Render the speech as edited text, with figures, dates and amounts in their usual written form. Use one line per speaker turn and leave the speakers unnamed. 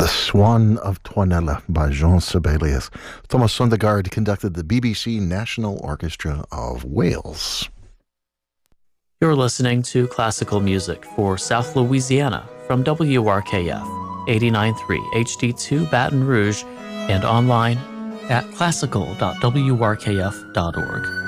The Swan of Toinella by Jean Sibelius. Thomas Sondergaard conducted the BBC National Orchestra of Wales.
You're listening to classical music for South Louisiana from WRKF 89.3 HD2 Baton Rouge and online at classical.wrkf.org.